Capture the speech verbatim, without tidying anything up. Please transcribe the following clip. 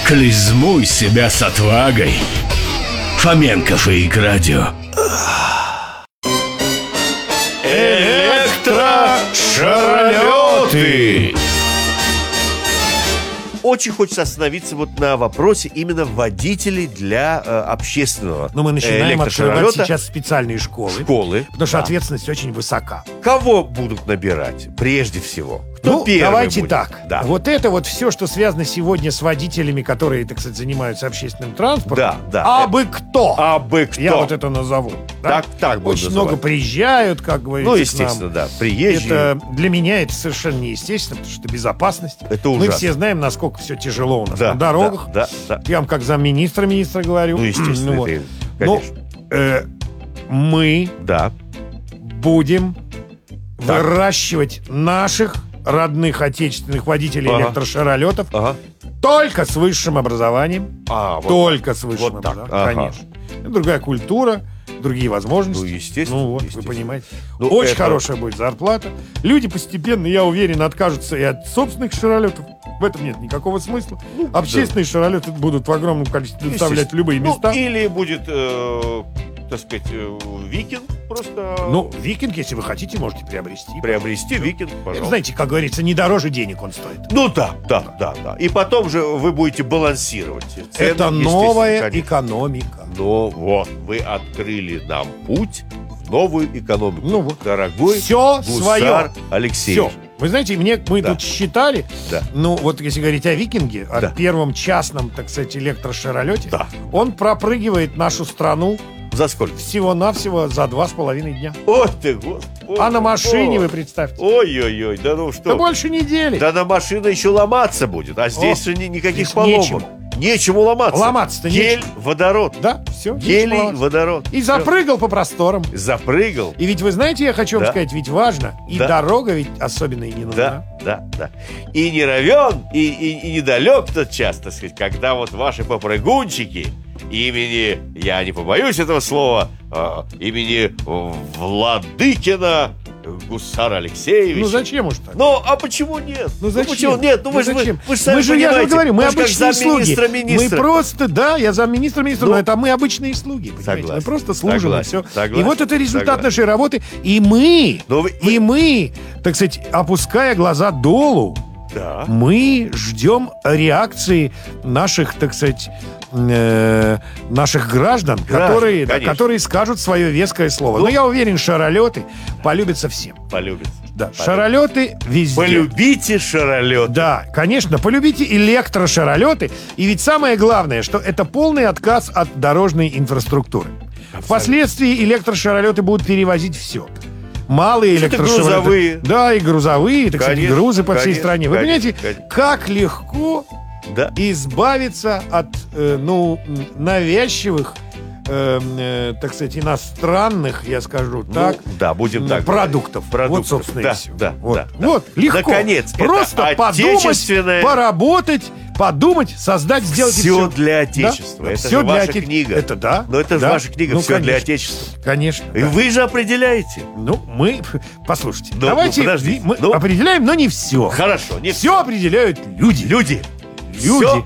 Клизмуй себя с отвагой. Фоменков и Радио. Электрошаролеты. Очень хочется остановиться вот на вопросе именно водителей для э, общественного Но мы начинаем э, открывать электрошаролета. сейчас специальные школы. Школы. Потому что Да. ответственность очень высока. Кого будут набирать прежде всего? Кто Ну, первый давайте будет? так. Да. Вот это вот все, что связано сегодня с водителями, которые, так сказать, занимаются общественным транспортом. Да, да. А бы кто? А бы кто? Я вот это назову. да? Так, так будем Очень называть. много приезжают, как говорится, Ну, к естественно, нам. да. Приезжие. Это для меня это совершенно неестественно, потому что безопасность. Это Мы ужасно. все знаем, насколько все тяжело у нас Да, на дорогах. да, да, да. Я вам как замминистра министра говорю. Ну, естественно, Ну, вот. это, Ну, конечно. э, мы Да. будем Так. выращивать наших родных отечественных водителей Ага. электрошаролетов Ага. только с высшим образованием. А, вот. Только с высшим Вот так, образованием. ага. Конечно. Это другая культура, другие возможности. Ну, естественно, Ну, вот, естественно. вы понимаете. Ну, Очень это- хорошая будет зарплата. Люди постепенно, я уверен, откажутся и от собственных шаролетов. В этом нет никакого смысла. Общественные шаролеты будут в огромном количестве доставлять в любые Ну, места. или будет, э, так сказать, э, викинг просто Ну, викинг, если вы хотите, можете приобрести. приобрести викинг, пожалуйста. Знаете, как говорится, не дороже денег он стоит. Ну да, да, да, да. И потом же вы будете балансировать цены, Это естественно, новая конечно. экономика. Но вот, вы открыли нам путь в новую экономику. Ну вот. Дорогой Все Гусар свое. Алексеевич. Все. Вы знаете, мне, мы Да. тут считали, Да. ну вот если говорить о викинге, о Да. первом частном, так сказать, электрошаролете, Да. он пропрыгивает нашу страну За сколько? всего-навсего за два с половиной дня. Ой ты, господи. А на машине, Ой. вы представьте, Ой-ой-ой, да ну что. да больше недели. Да на машина еще ломаться будет, а здесь О, же ни- никаких здесь поломок. нечему. Нечему ломаться. Ломаться-то Гель, нечему. водород. Да, все. Гелий, водород. И запрыгал по просторам. Запрыгал. И ведь вы знаете, я хочу вам Да. сказать, ведь важно, и Да. дорога ведь особенно и не нужна. Да, да, да. И не равен, и, и, и недалек тот час, так сказать, когда вот ваши попрыгунчики имени, я не побоюсь этого слова, а, имени Владыкина Гусара Алексеевича. Ну зачем уж так? Ну, а почему нет? Ну зачем? почему нет? Ну, вы же, зачем? вы, вы же сами мы же, я же понимаете, говорю, мы вы же как обычные слуги. замминистра министра. Мы просто, да, я замминистра министра, Ну, но это мы обычные слуги, понимаете? согласен, Мы просто служим, согласен, и все. согласен, И вот это результат согласен. нашей работы. И мы, Но вы- и мы, так сказать, опуская глаза долу, Да. мы ждем реакции наших, так сказать, э, наших граждан, которые, да, конечно. которые скажут свое веское слово. Ну, Но я уверен, шаролеты полюбятся всем. Полюбится. Да, Полюбится. шаролеты везде. Полюбите шаролет. Да, конечно, полюбите электрошаролеты. И ведь самое главное, что это полный отказ от дорожной инфраструктуры. Впоследствии электрошаролеты будут перевозить все. Малые Что-то электрошаролеты. грузовые. Да, и грузовые, так сказать, Конечно, грузы по всей конечно, стране. Вы конечно, понимаете, конечно. как легко Да. избавиться от, э, ну, м, навязчивых, э, э, так сказать, иностранных, я скажу так, Ну, да, будем м, так продуктов. говорить. Продуктов. Вот, собственно, и Да, всё. да, вот. да, да. Вот, легко. Наконец, это Просто подумать, отечественное- поработать, подумать, создать, сделать и Все все. для Отечества. Да, Это всё же для ваша Оте- книга. Это да. Но это же да. ваша книга Ну, «Все для конечно. Отечества». Конечно. И да. вы же определяете. Ну, мы, послушайте, Ну, давайте ну, подождите, мы ну. определяем, но не все. Хорошо, не Все определяют люди. Люди. Люди. Всё